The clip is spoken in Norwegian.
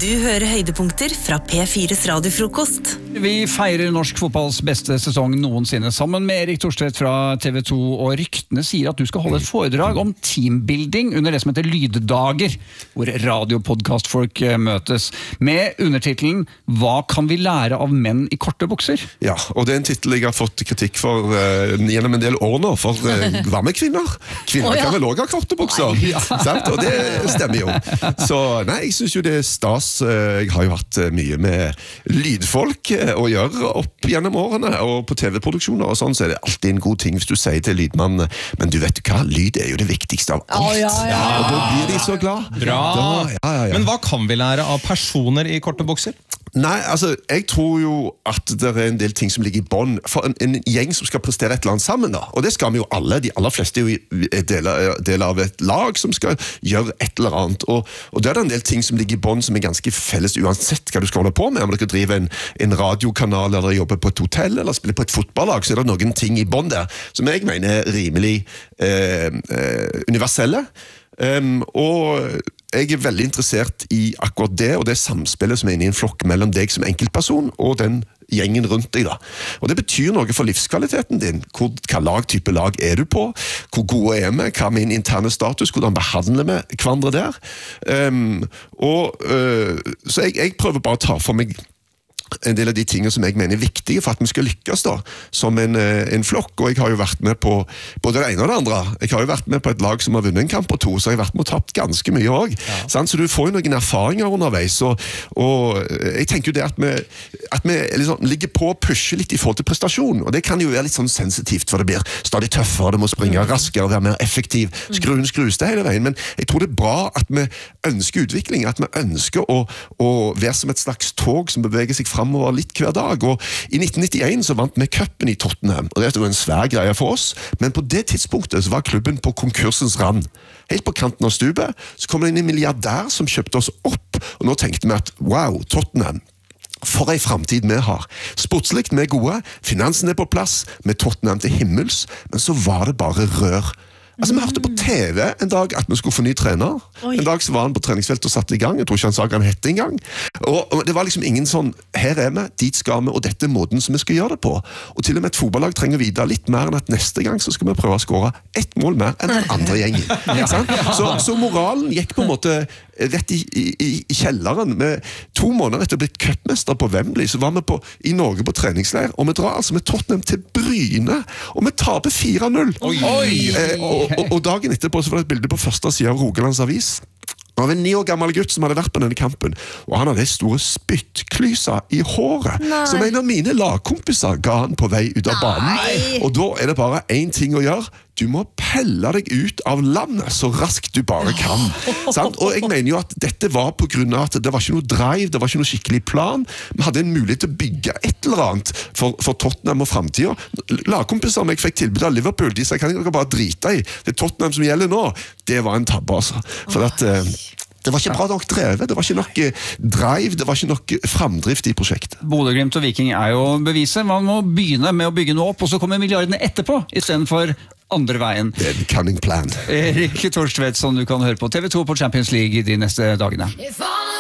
Du hører høydepunkter fra P4's radiofrokost. Vi feirer norsk fotballs beste sesong noensinne sammen med Erik Thorstvedt fra TV 2, og ryktene sier at du skal holde et foredrag om teambuilding under det som heter Lyddager, hvor radiopodcastfolk møtes, med undertitelen «Hva kan vi lære av menn i korte bukser?» Ja, og det er en titel jeg har fått kritikk for gjennom en del år nå, for hva med kvinner? Kvinner kan vel også ha korte bukser, sant? Og det stemmer jo. Så nei, jeg synes jo det er stas. Jeg har jo hatt mye med lydfolk å gjøre opp gjennom årene, og på TV-produksjoner og sånn, så er det alltid en god ting hvis du sier til lydmannen, men du vet hva, lyd er jo det viktigste av alt. Og da blir de så glad. Bra. Men hva kan vi lære av personer i korte bukser? Nei, altså, jeg tror jo at det er en del ting som ligger i bånd for en gjeng som skal prestere et eller annet sammen da, og det skal vi jo alle, de aller fleste er jo del av et lag som skal gjøre et eller annet, og det er en del ting som ligger i bånd som er ganske felles uansett hva du skal holde på med, om dere driver en radiokanal eller jobber på et hotell eller spiller på et fotballag, så er det noen ting i bånd der som jeg mener er rimelig universelle, og jeg er veldig interessert i akkurat det, og det samspillet som er inne i en flokk mellom deg som enkeltperson og den gjengen rundt deg da. Og det betyr noe for livskvaliteten din. Hva type lag er du på? Hvor gode er vi? Hva er min interne status? Hvordan behandler vi hverandre der? Så jeg prøver bare å ta for meg en del av de tingene som jeg mener er viktige for at vi skal lykkes da, som en flokk, og jeg har jo vært med på både det ene og det andre. Jeg har jo vært med på et lag som har vunnet en kamp og to, så jeg har vært med og tapt ganske mye også. Så du får jo noen erfaringer underveis, og jeg tenker jo det at vi liksom ligger på og pusher litt i forhold til prestasjon, og det kan jo være litt sånn sensitivt, for det blir stadig tøffere, det må springe raskere, være mer effektiv, skruen skrus det hele veien, men jeg tror det er bra at vi ønsker utvikling, at vi ønsker å være som et slags tog som beveger seg fremover litt hver dag, og i 1991 så vant vi cupen i Tottenham, og det var en svær greie for oss, men på det tidspunktet så var klubben på konkursens rand. Helt på kanten av stupet, så kom det inn en milliardær som kjøpte oss opp, og nå tenkte vi at, wow, Tottenham, for en fremtid vi har. Sportslikt vi er gode, finansen er på plass, med Tottenham til himmels, men så var det bare rør. Altså, vi hørte på TV en dag at vi skulle få ny trener. En dag så var han på treningsfeltet og satt i gang. Jeg tror ikke han sa hva han hette en gang. Og det var liksom ingen sånn, her er vi, dit skal vi, og dette er måten som vi skal gjøre det på. Og til og med et fotballag trenger å vite litt mer enn at neste gang så skal vi prøve å skåre ett mål mer enn den andre gjengen. Så moralen gikk på en måte rett i kjelleren. Med 2 måneder etter å bli cupmester på Wembley, så var vi i Norge på treningsleir, og vi drar altså med Tottenham til Bryne, og vi taper 4-0. Og dagen etterpå så var det et bilde på første siden av Rogalands Avis av en 9 år gammel gutt som hadde vært på denne kampen, og han hadde store spyttklyser i håret som en av mine lagkompiser ga han på vei ut av banen. Og da er det bare en ting å gjøre: du må pelle deg ut av landet så raskt du bare kan. Og jeg mener jo at dette var på grunn av at det var ikke noe drive, det var ikke noe skikkelig plan. Vi hadde en mulighet til å bygge et eller annet for Tottenham og fremtiden. Lagkompiser som jeg fikk tilbud av Liverpool, de sa, kan dere bare drite i det Tottenham som gjelder nå? Det var en tabbe, altså. For at det var ikke bra nok drevet, det var ikke nok drive, det var ikke nok fremdrift i prosjektet. Bodø Glimt og Viking er jo beviset. Man må begynne med å bygge noe opp, og så kommer milliardene etterpå, i stedet for andre veien. Det er en cunning plan. Erik Thorstvedt, som du kan høre på TV 2 på Champions League de neste dagene.